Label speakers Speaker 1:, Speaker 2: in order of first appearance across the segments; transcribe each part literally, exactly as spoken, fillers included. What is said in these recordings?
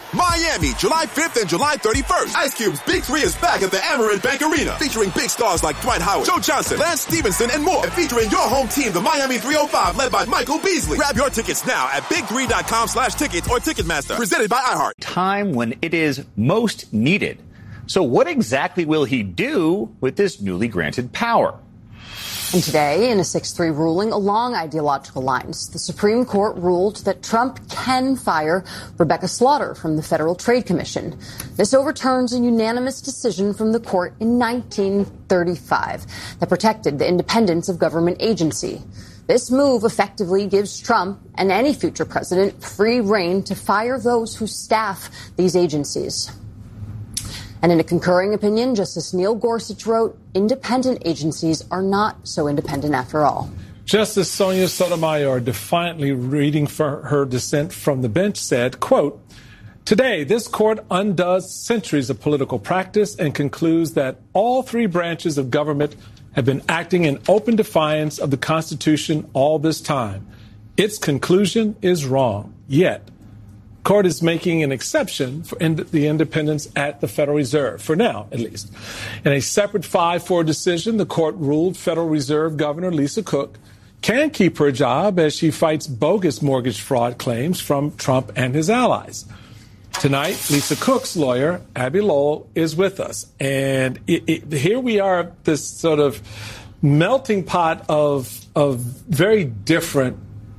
Speaker 1: Miami, July fifth and July thirty-first. Ice Cube's Big Three is back at the Amerant Bank Arena, featuring big stars like Dwight Howard, Joe Johnson, Lance Stevenson, and more. And featuring your home team, the Miami three oh five, led by Michael Beasley. Grab your tickets now at big three dot com slash tickets or Ticketmaster. Presented by iHeart.
Speaker 2: Time when it is most needed. So what exactly will he do with this newly granted power?
Speaker 3: And today, in a six three ruling along ideological lines, the Supreme Court ruled that Trump can fire Rebecca Slaughter from the Federal Trade Commission. This overturns a unanimous decision from the court in nineteen thirty-five that protected the independence of government agency. This move effectively gives Trump and any future president free rein to fire those who staff these agencies. And in a concurring opinion, Justice Neil Gorsuch wrote, independent agencies are not so independent after all.
Speaker 4: Justice Sonia Sotomayor, defiantly reading for her dissent from the bench, said, quote, today, this court undoes centuries of political practice and concludes that all three branches of government have been acting in open defiance of the Constitution all this time. Its conclusion is wrong. Yet, court is making an exception for ind- the independence at the Federal Reserve, for now, at least. In a separate five four decision, the court ruled Federal Reserve Governor Lisa Cook can keep her job as she fights bogus mortgage fraud claims from Trump and his allies. Tonight, Lisa Cook's lawyer, Abbe Lowell, is with us. And it, it, here we are, this sort of melting pot of, of very different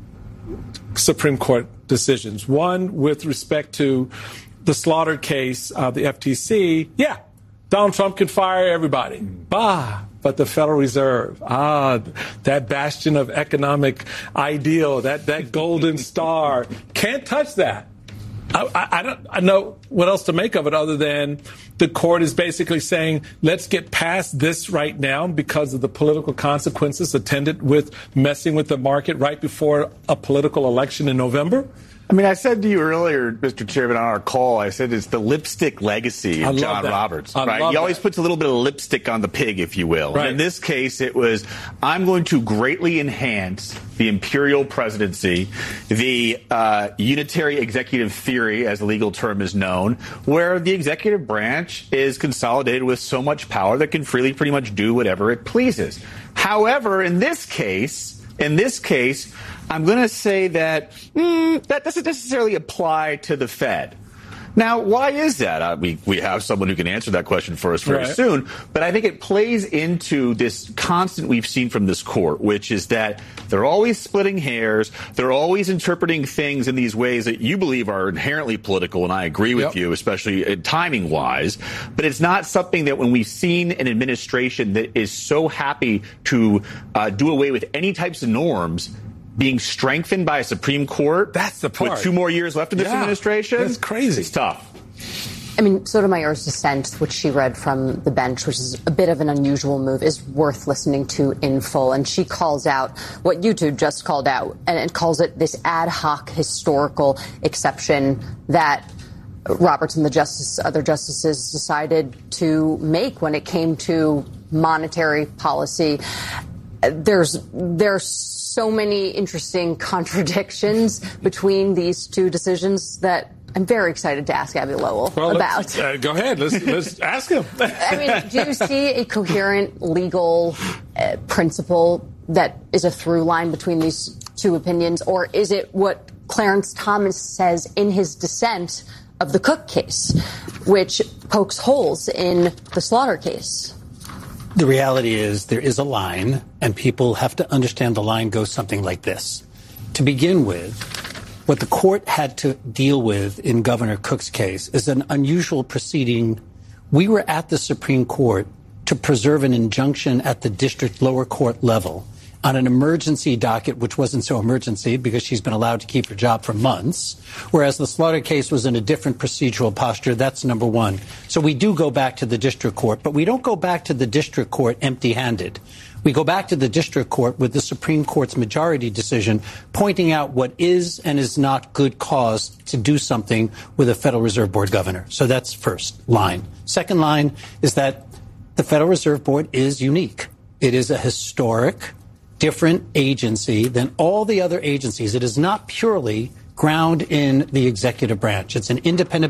Speaker 4: Supreme Court decisions. One with respect to the Slaughter case, uh, the F T C. Yeah, Donald Trump can fire everybody. Bah. But the Federal Reserve, ah, that bastion of economic ideal, that, that golden star, can't touch that. I, I, I don't I know what else to make of it other than the court is basically saying, let's get past this right now because of the political consequences attended with messing with the market right before a political election in November.
Speaker 2: I mean, I said to you earlier, Mister Chairman, on our call, I said it's the lipstick legacy of John that. Roberts, I right? He always that. puts a little bit of lipstick on the pig, if you will. Right. And in this case, it was, I'm going to greatly enhance the imperial presidency, the uh, unitary executive theory, as the legal term is known, where the executive branch is consolidated with so much power that can freely pretty much do whatever it pleases. However, in this case, in this case, I'm going to say that mm, that doesn't necessarily apply to the Fed. Now, why is that? Uh, we, we have someone who can answer that question for us very right. soon. But I think it plays into this constant we've seen from this court, which is that they're always splitting hairs. They're always interpreting things in these ways that you believe are inherently political. And I agree with yep. you, especially timing wise. But it's not something that when we've seen an administration that is so happy to uh, do away with any types of norms, being strengthened by a Supreme Court.
Speaker 4: That's the part.
Speaker 2: With two more years left in this yeah, administration.
Speaker 4: That's crazy.
Speaker 2: It's tough.
Speaker 3: I mean, Sotomayor's dissent, which she read from the bench, which is a bit of an unusual move, is worth listening to in full. And she calls out what you two just called out, and it calls it this ad hoc historical exception that Roberts and the justice, other justices decided to make when it came to monetary policy. There's there's so many interesting contradictions between these two decisions that I'm very excited to ask Abbe Lowell
Speaker 4: well,
Speaker 3: about.
Speaker 4: Uh, go ahead. Let's, let's ask him.
Speaker 3: I mean, do you see a coherent legal uh, principle that is a through line between these two opinions, or is it what Clarence Thomas says in his dissent of the Cook case, which pokes holes in the Slaughter case?
Speaker 5: The reality is there is a line, and people have to understand the line goes something like this. To begin with, what the court had to deal with in Governor Cook's case is an unusual proceeding. We were at the Supreme Court to preserve an injunction at the district lower court level on an emergency docket, which wasn't so emergency because she's been allowed to keep her job for months, whereas the Slaughter case was in a different procedural posture. That's number one. So we do go back to the district court, but we don't go back to the district court empty-handed. We go back to the district court with the Supreme Court's majority decision pointing out what is and is not good cause to do something with a Federal Reserve Board governor. So that's first line. Second line is that the Federal Reserve Board is unique. It is a historic, different agency than all the other agencies. It is not purely ground in the executive branch. It's an independent